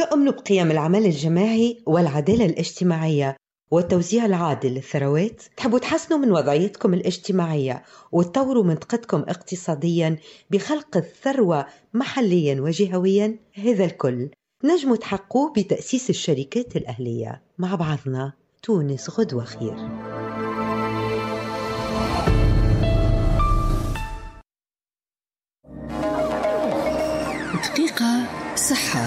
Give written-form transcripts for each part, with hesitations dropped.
تؤمنوا بقيم العمل الجماعي والعدالة الاجتماعية والتوزيع العادل للثروات؟ تحبوا تحسنوا من وضعيتكم الاجتماعية وتطوروا منطقتكم اقتصاديا بخلق الثروة محليا وجهويا؟ هذا الكل نجموا تحققوه بتأسيس الشركات الأهلية. مع بعضنا تونس غدوة خير. دقيقة صحة.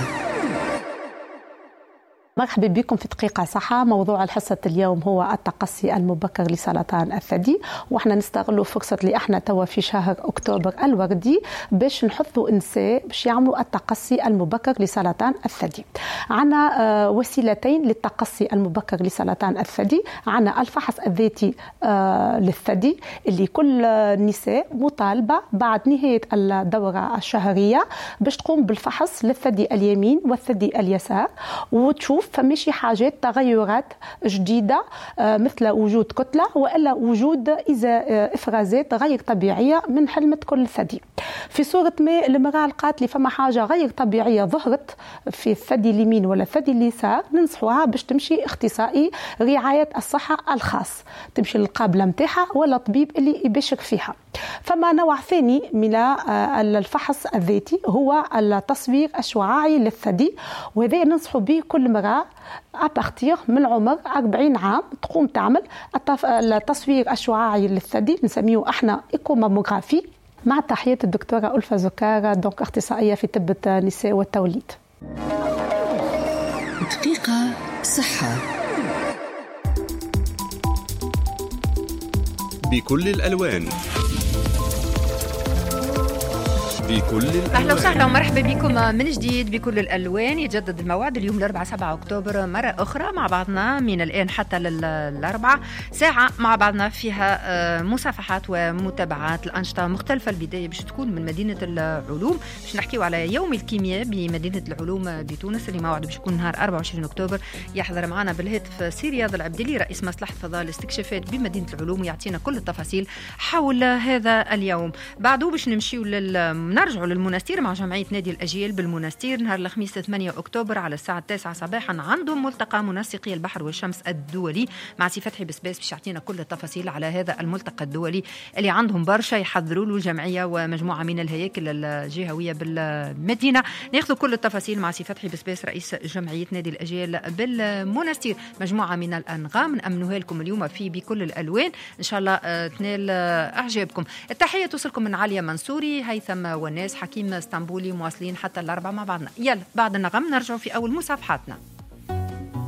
مرحبا بكم في دقيقة صحة. موضوع الحصة اليوم هو التقصي المبكر لسرطان الثدي، واحنا نستغلوا فرصة اللي احنا توا في شهر أكتوبر الوردي باش نحثوا النساء باش يعملوا التقصي المبكر لسرطان الثدي. عنا وسيلتين للتقصي المبكر لسرطان الثدي. عنا الفحص الذاتي للثدي اللي كل النساء مطالبة بعد نهاية الدورة الشهرية باش تقوم بالفحص للثدي اليمين والثدي اليسار وتشوف فماشي حاجات تغيرات جديدة مثل وجود كتلة وإلا وجود إفرازات غير طبيعية من حلمة كل ثدي. في صورة ما المرأة لقات لي فما حاجة غير طبيعية ظهرت في الثدي اليمين ولا الثدي اليسار، ننصحوها باش تمشي اختصائي رعاية الصحة الخاص، تمشي للقابلة متاعها ولا طبيب اللي يبشر فيها. فما نوع ثاني من الفحص الذاتي هو التصوير الشعاعي للثدي، وهذا ننصح به كل مرأة أبارتيغ من عمر 40 عام تقوم تعمل التصوير الشعاعي للثدي، نسميه احنا إيكوماموغرافي. مع تحية الدكتورة ألفة زكار، دونك اختصائية في طب النساء والتوليد. دقيقة صحة بكل الألوان. أهلا وسهلا ومرحبا بكم من جديد بكل الألوان. يتجدد الموعد اليوم الأربعاء 7 أكتوبر مرة أخرى مع بعضنا من الآن حتى للأربعاء ساعة مع بعضنا فيها مصافحات ومتابعات الأنشطة مختلفة. البداية باش تكون من مدينة العلوم، باش نحكيو على يوم الكيمياء بمدينة العلوم بتونس اللي موعد باش يكون نهار 24 أكتوبر. يحضر معنا بالهاتف سي رياض العبدلي رئيس مصلحة فضاء الاستكشافات بمدينة العلوم ويعطينا كل التفاصيل حول هذا اليوم. بعده باش نمشيو نرجعوا للمنستير مع جمعية نادي الأجيال بالمنستير نهار الخميس 8 أكتوبر على الساعة 9 صباحا. عندهم ملتقى منسقي البحر والشمس الدولي مع سي فتحي بسباس باش يعطينا كل التفاصيل على هذا الملتقى الدولي اللي عندهم برشا يحضروا له الجمعية ومجموعة من الهياكل الجهوية بالمدينة. ناخذ كل التفاصيل مع سي فتحي بسباس رئيس جمعية نادي الأجيال بالمنستير. مجموعة من الأنغام نأمنوها لكم اليوم في بكل الألوان، إن شاء الله تنال إعجابكم. التحية توصلكم من عليا منصوري، هيثم والناس، حكيم اسطنبولي، مواصلين حتى الأربعة مع بعضنا. يلا بعد النغم نرجع في أول مصافحاتنا.